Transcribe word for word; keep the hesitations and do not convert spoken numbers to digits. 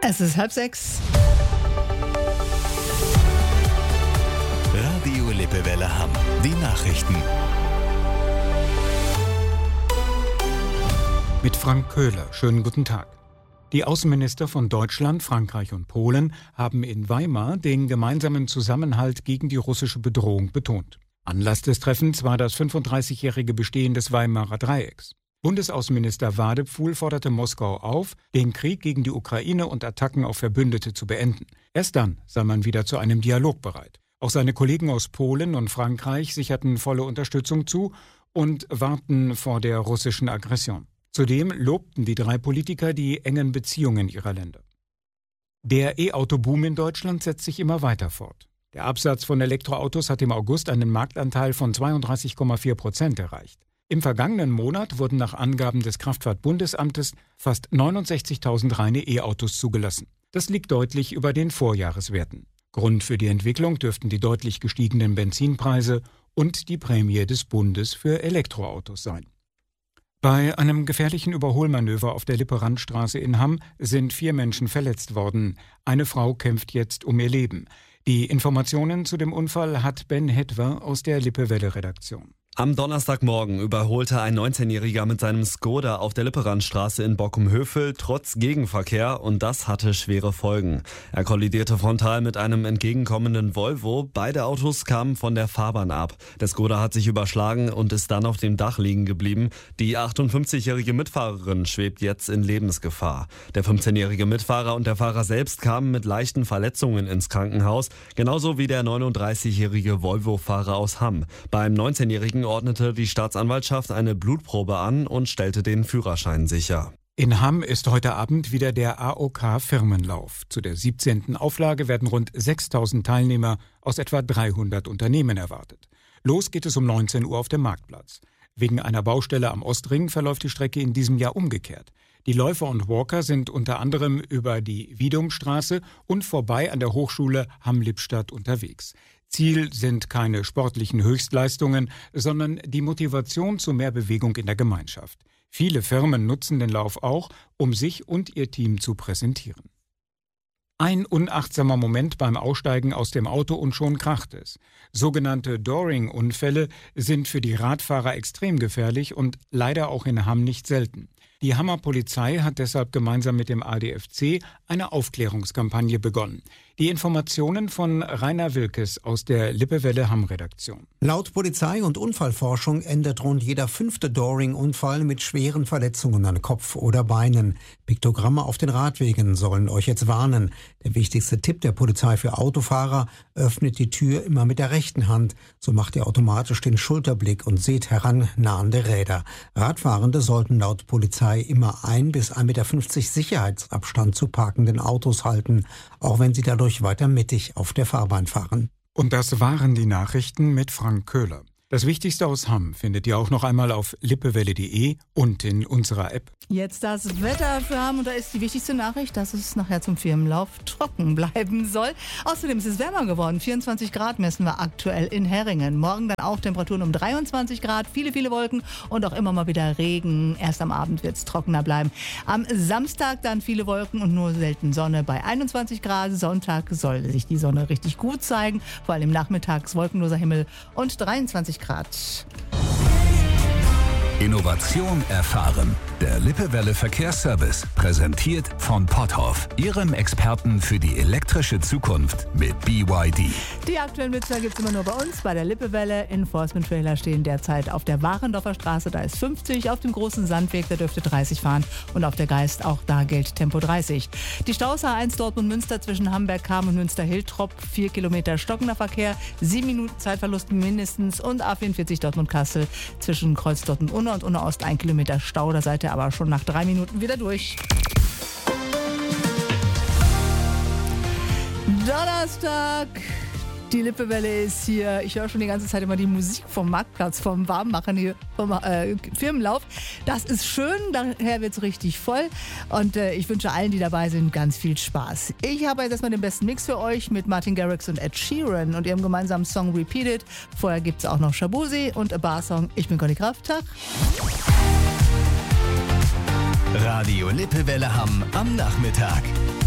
Es ist halb sechs. Radio Lippewelle Hamm. Die Nachrichten. Mit Frank Köhler. Schönen guten Tag. Die Außenminister von Deutschland, Frankreich und Polen haben in Weimar den gemeinsamen Zusammenhalt gegen die russische Bedrohung betont. Anlass des Treffens war das fünfunddreißigjährige Bestehen des Weimarer Dreiecks. Bundesaußenminister Wadepfuhl forderte Moskau auf, den Krieg gegen die Ukraine und Attacken auf Verbündete zu beenden. Erst dann sei man wieder zu einem Dialog bereit. Auch seine Kollegen aus Polen und Frankreich sicherten volle Unterstützung zu und warnten vor der russischen Aggression. Zudem lobten die drei Politiker die engen Beziehungen ihrer Länder. Der E-Auto-Boom in Deutschland setzt sich immer weiter fort. Der Absatz von Elektroautos hat im August einen Marktanteil von zweiunddreißig Komma vier Prozent erreicht. Im vergangenen Monat wurden nach Angaben des Kraftfahrtbundesamtes fast neunundsechzigtausend reine E-Autos zugelassen. Das liegt deutlich über den Vorjahreswerten. Grund für die Entwicklung dürften die deutlich gestiegenen Benzinpreise und die Prämie des Bundes für Elektroautos sein. Bei einem gefährlichen Überholmanöver auf der Lippe-Randstraße in Hamm sind vier Menschen verletzt worden. Eine Frau kämpft jetzt um ihr Leben. Die Informationen zu dem Unfall hat Ben Hetwer aus der Lippewelle-Redaktion. Am Donnerstagmorgen überholte ein neunzehnjähriger mit seinem Skoda auf der Lippe-Randstraße in Bockum-Hövel trotz Gegenverkehr und das hatte schwere Folgen. Er kollidierte frontal mit einem entgegenkommenden Volvo. Beide Autos kamen von der Fahrbahn ab. Der Skoda hat sich überschlagen und ist dann auf dem Dach liegen geblieben. Die achtundfünfzigjährige Mitfahrerin schwebt jetzt in Lebensgefahr. Der fünfzehnjährige Mitfahrer und der Fahrer selbst kamen mit leichten Verletzungen ins Krankenhaus, genauso wie der neununddreißigjährige Volvo-Fahrer aus Hamm. Beim neunzehnjährigen ordnete die Staatsanwaltschaft eine Blutprobe an und stellte den Führerschein sicher. In Hamm ist heute Abend wieder der A O K-Firmenlauf. Zu der siebzehnten Auflage werden rund sechstausend Teilnehmer aus etwa dreihundert Unternehmen erwartet. Los geht es um neunzehn Uhr auf dem Marktplatz. Wegen einer Baustelle am Ostring verläuft die Strecke in diesem Jahr umgekehrt. Die Läufer und Walker sind unter anderem über die Wiedumstraße und vorbei an der Hochschule Hamm-Lippstadt unterwegs. Ziel sind keine sportlichen Höchstleistungen, sondern die Motivation zu mehr Bewegung in der Gemeinschaft. Viele Firmen nutzen den Lauf auch, um sich und ihr Team zu präsentieren. Ein unachtsamer Moment beim Aussteigen aus dem Auto und schon kracht es. Sogenannte Dooring-Unfälle sind für die Radfahrer extrem gefährlich und leider auch in Hamm nicht selten. Die Hammer Polizei hat deshalb gemeinsam mit dem A D F C eine Aufklärungskampagne begonnen. Die Informationen von Rainer Wilkes aus der Lippewelle Hamm-Redaktion. Laut Polizei und Unfallforschung endet rund jeder fünfte Dooring-Unfall mit schweren Verletzungen an Kopf oder Beinen. Piktogramme auf den Radwegen sollen euch jetzt warnen. Der wichtigste Tipp der Polizei für Autofahrer: öffnet die Tür immer mit der rechten Hand. So macht ihr automatisch den Schulterblick und seht herannahende Räder. Radfahrende sollten laut Polizei immer ein bis ein Meter fünfzig Sicherheitsabstand zu parkenden Autos halten, auch wenn sie dadurch weiter mittig auf der Fahrbahn fahren. Und das waren die Nachrichten mit Frank Köhler. Das Wichtigste aus Hamm findet ihr auch noch einmal auf lippewelle punkt de und in unserer App. Jetzt das Wetter für Hamm und da ist die wichtigste Nachricht, dass es nachher zum Firmenlauf trocken bleiben soll. Außerdem ist es wärmer geworden. vierundzwanzig Grad messen wir aktuell in Herringen. Morgen dann auch Temperaturen um dreiundzwanzig Grad, viele, viele Wolken und auch immer mal wieder Regen. Erst am Abend wird es trockener bleiben. Am Samstag dann viele Wolken und nur selten Sonne bei einundzwanzig Grad. Sonntag soll sich die Sonne richtig gut zeigen, vor allem nachmittags wolkenloser Himmel und dreiundzwanzig Grad. Innovation erfahren. Der Lippewelle Verkehrsservice, präsentiert von Potthoff, Ihrem Experten für die elektrische Zukunft mit B Y D. Die aktuellen Blitzer gibt es immer nur bei uns, bei der Lippewelle. Enforcement-Trailer stehen derzeit auf der Warendorfer Straße, da ist fünfzig, auf dem großen Sandweg, da dürfte dreißig fahren und auf der Geist, auch da gilt Tempo dreißig. Die Staus A eins Dortmund-Münster zwischen Hamberg-Kam und Münster-Hiltrop, vier Kilometer stockender Verkehr, sieben Minuten Zeitverlust mindestens und A vierundvierzig Dortmund-Kassel zwischen Kreuzdorf und Unna und Unna Ost ein Kilometer Stau, da seid ihr aber schon nach drei Minuten wieder durch. Donnerstag, die Lippewelle ist hier. Ich höre schon die ganze Zeit immer die Musik vom Marktplatz, vom Warmmachen hier, vom äh, Firmenlauf. Das ist schön, daher wird es richtig voll. Und äh, ich wünsche allen, die dabei sind, ganz viel Spaß. Ich habe jetzt erstmal den besten Mix für euch mit Martin Garrix und Ed Sheeran und ihrem gemeinsamen Song Repeated. Vorher gibt es auch noch Shabuzi und A Bar Song. Ich bin Conny Krafttag. Radio Lippewelle Hamm am Nachmittag.